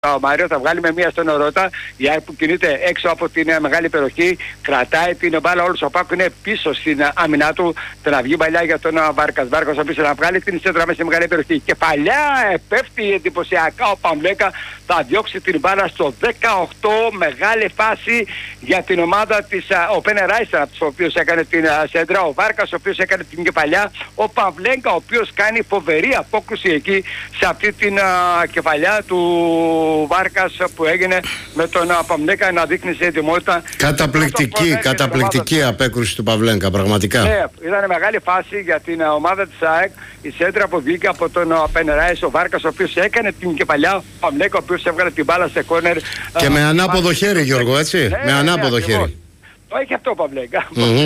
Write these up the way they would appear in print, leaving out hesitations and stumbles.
Ο Μάριο θα βγάλει με μία στον Ορότα. Η ΑΕΚ που κινείται έξω από την μεγάλη περιοχή, κρατάει την μπάλα. Όλος ο Πάκου είναι πίσω στην άμυνά του. Τον αυγεί παλιά για τον Βάρκας. Βάρκας ο οποίος να βγάλει την σέντρα μέσα στη μεγάλη περιοχή. Και παλιά πέφτει εντυπωσιακά ο Παμβλέκα. Θα διώξει την μπάλα στο 18. Μεγάλη φάση για την ομάδα της. Ο Πένε Ράισαν, από τους οποίους έκανε την σέντρα. Ο Βάρκας, ο οποίος έκανε την κεφαλιά. Ο Παμβλέκα, ο οποίος κάνει φοβερή απόκρουση εκεί σε αυτή την κεφαλιά του Βάρκας που έγινε με τον Παμβλέκα να δείχνει σε ετοιμότητα. Καταπληκτική απέκρουση του Παυλέγκα, πραγματικά. Ναι, ήταν μεγάλη φάση για την ομάδα της ΑΕΚ. Η σέντρα που βγήκε από τον Πενεράης, ο Βάρκας, ο οποίος έκανε την κεφαλιά. Ο Παμβλέκα, ο οποίος έβγαλε την μπάλα σε κόρνερ. Και με ανάποδο χέρι, Γιώργο, έτσι. Με ανάποδο χέρι. Το έχει αυτό ο Παυλέγκα.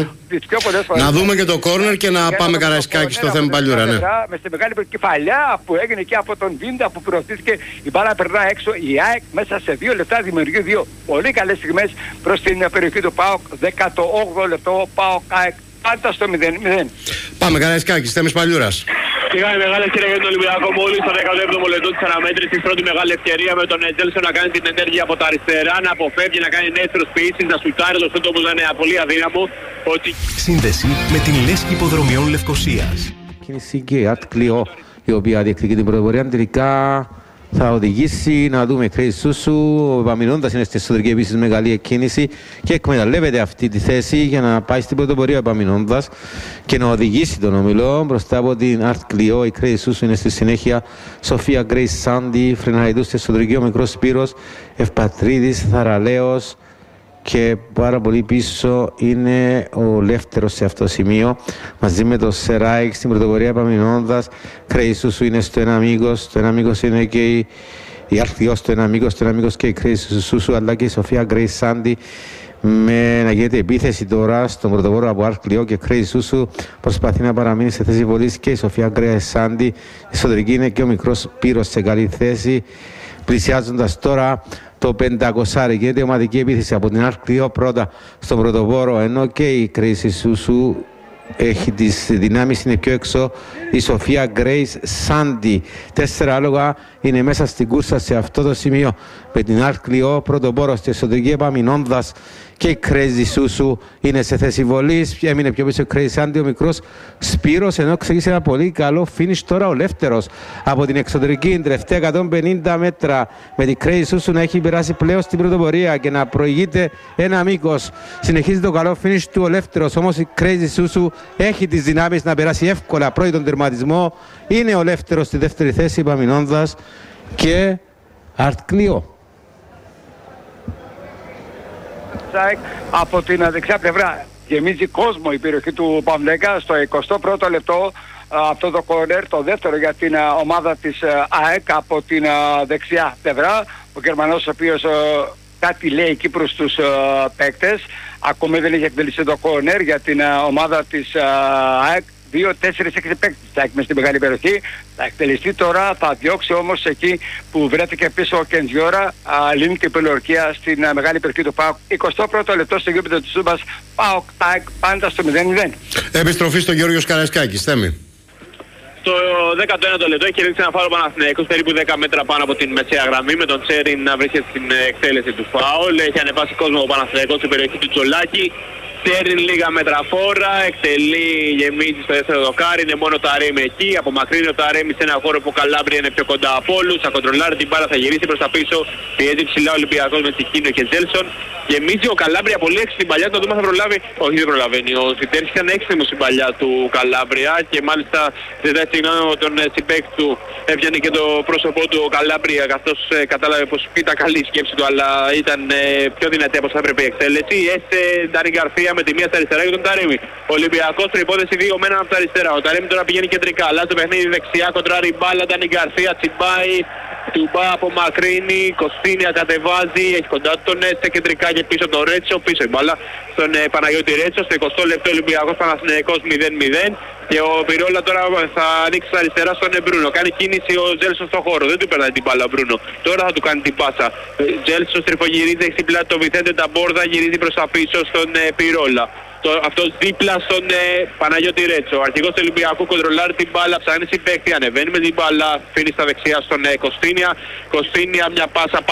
Να δούμε και το κόρνερ και να πάμε Καραϊσκάκη στο θέμα Παλιούρα. Ναι. Με στη μεγάλη κεφαλιά που έγινε και από τον Βίντα που προωθήθηκε, η μπάλα περνά έξω. Η ΑΕΚ μέσα σε 2 λεπτά δημιουργεί 2 πολύ καλές στιγμές προς την περιοχή του ΠΑΟΚ. 18ο λεπτό, ΠΑΟΚ ΑΕΚ πάντα στο 0-0. Πάμε Καραϊσκάκη, θέμης Παλιούρας. Είχαμε μεγάλη ευκαιρία για τον Ολυμπιακό μόλις στο 17ο λεπτό της αναμέτρησης. Πρώτη μεγάλη ευκαιρία με τον Τζέλσον να κάνει την ενέργεια από τα αριστερά, να αποφεύγει, να κάνει νέες προσποιήσεις, να σουτάρει το σούτ όπως να είναι πολύ αδύναμο. Σύνδεση με την Λέσχη Υποδρομιών Λευκωσίας. Κίνηση και η Art Clio, η οποία διεκδικεί την πρωτοπορία, τελικά θα οδηγήσει να δούμε Κρέι Σούσου. Ο Επαμεινώντας είναι στη εσωτερική επίσης μεγάλη εκκίνηση και εκμεταλλεύεται αυτή τη θέση για να πάει στην πρωτοπορία ο Επαμεινώντας και να οδηγήσει τον όμιλο μπροστά από την Art Clio. Η Κρέι Σούσου είναι στη συνέχεια Σοφία Γκρέι Σάντι, Φρεναριδού στη εσωτερική, ο μικρός Σπύρος, Ευπατρίδης, Θαραλέος. Και πάρα πολύ πίσω είναι ο Λεύτερος σε αυτό το σημείο μαζί με το Σεράικ στην πρωτοπορία Επαμεινώντας. Κρέι Σούσου είναι στο ένα μήκος, το ένα μήκος είναι και η Αλθιός στο ένα μήκος και η Κρέι Σούσου αλλά και η Σοφία Γκρέι Σάντι με να γίνεται επίθεση τώρα στον πρωτοπόρο από Αρκλειό και Κρέι Σούσου προσπαθεί να παραμείνει σε θέση βολής και η Σοφία Γκρέι Σάντι. Η εσωτερική είναι και ο μικρός Πύρος σε καλή θέση, πλησιάζοντας τώρα το 500. Γίνεται ομαδική επίθεση από την Αρκλειό πρώτα στον πρωτοπόρο, ενώ και η Κρέι Σούσου έχει τις δυνάμεις, είναι πιο έξω η Σοφία Γκρέις Σάντι. 4 άλογα είναι μέσα στην κούρσα σε αυτό το σημείο με την Αρκλειό πρωτοπόρο στη εσωτερική Επαμεινώντας και η Κρέι Σούσου είναι σε θέση βολής. Έμεινε πιο πίσω η Κρέι Σάντι, ο μικρός Σπύρος, ενώ ξεκίνησε ένα πολύ καλό finish τώρα ο Λεύτερος από την εξωτερική τελευταία 150 μέτρα με την Κρέι Σούσου να έχει περάσει πλέον στην πρωτοπορία και να προηγείται ένα μήκος. Συνεχίζει το καλό finish του ο Λεύτερος, όμως η Κρέι Σούσου έχει τις δυνάμεις να περάσει εύκολα πρώτη τον τερματισμό. Είναι ο Λεύτερος στη δεύτερη θέση Επαμεινώντας και Αρκλειό. Από την δεξιά πλευρά γεμίζει κόσμο η περιοχή του Παμβλέκα στο 21ο λεπτό. Αυτό το κόρνερ, το δεύτερο για την ομάδα της ΑΕΚ από την δεξιά πλευρά. Ο Γερμανός ο οποίος κάτι λέει εκεί προς τους παίκτες. Ακόμη δεν έχει εκτελεστεί το κόρνερ για την ομάδα της ΑΕΚ. 2-4-6 παίκτες θα έχει μες στην μεγάλη περιοχή. Θα εκτελεστεί τώρα, θα διώξει όμως εκεί που βρέθηκε πίσω ο Κεντζιόρα. Λύνει την πολιορκία στην μεγάλη περιοχή του ΠΑΟΚ. 21ο λεπτό στο γήπεδο της Τούμπας. ΠΑΟΚ ΤΑΕΚ πάντα στο 0-0. Επιστροφή στον Γιώργο Καραϊσκάκη. Θέμη. Στο 19ο λεπτό έχει ρίξει ένα φάουλ Παναθηναϊκός περίπου 10 μέτρα πάνω από την μεσαία γραμμή με τον Τσέριν να βρίσκεται στην εκτέλεση του φάουλ. Έχει ανεβάσει κόσμο ο Παναθηναϊκός στην περιοχή του Τζολάκη. Τσέριν λίγα μέτρα φόρα, εκτελεί, γεμίζει στο δεύτερο δοκάρι, είναι μόνο το Αρέμι εκεί. Απομακρύνει ο Ταρέμι σε ένα χώρο που ο Καλάμπρια είναι πιο κοντά από όλους. Θα κοντρολάρει την μπάλα, θα γυρίσει προς τα πίσω. Πιέζει ψηλά ο Ολυμπιακός με Τσικίνο και Τζέλσον. Γεμίζει ο Καλάμπρια πολύ έξυπνη στην παλιά, το δούμε θα προλάβει. Όχι, δεν προλαβαίνει. Ο Σιτέρης ήταν έξυπνο στην παλιά του Καλάμπρια και μάλιστα ζητάει συγγνώμη τον συμπέκ του. Έβγαινε και το πρόσωπό του ο Καλάμπρια καθώς κατάλαβε πως ήταν καλή η σκέψη του, αλλά ήταν πιο δυνατή από όσο έπρεπε η εκτέλεση. Έστε Ντάνι Γκαρσία με τη μία στα αριστερά και τον Ταρέμι. Ο Ολυμπιακός προϋπόθεση 2 με έναν από τα αριστερά. Ο Ταρέμι τώρα πηγαίνει κεντρικά. Αλλάζει το παιχνίδι δεξιά, κοντράρει μπάλα. Ντάνι Γκαρσία τσιμπάει. Τουμπά απομακρύνει. Κωστίνια κατεβάζει. Έχει κοντά τον Έστε κεντρικά και πίσω τον Ρέτσο. Πίσω η μπάλα στον Παναγιώτη Ρέτσο. Στο 20 λεπτό Ολυμπιακός Παναθηναϊκός 0-0. Και ο Πυρόλα τώρα θα ανοίξει στα αριστερά στον Μπρούνο. Κάνει κίνηση ο Τζέλσον στον χώρο. Δεν του περνάει την μπάλα ο Μπρούνο. Τώρα θα του κάνει την πάσα. Τζέλσον στριφογυρίζει, έχει στην πλάτη το Βιθέντε Ταμπόρδα, γυρίζει προς τα πίσω στον Πυρόλα. Αυτός δίπλα στον Παναγιώτη Ρέτσο. Ο αρχηγός του Ολυμπιακού κοντρολάρει την μπάλα, ψάχνει συμπαίκτη, ανεβαίνει με την μπάλα, φύνει στα δεξιά στον Κωστίνια. Κωστίνια μια πάσα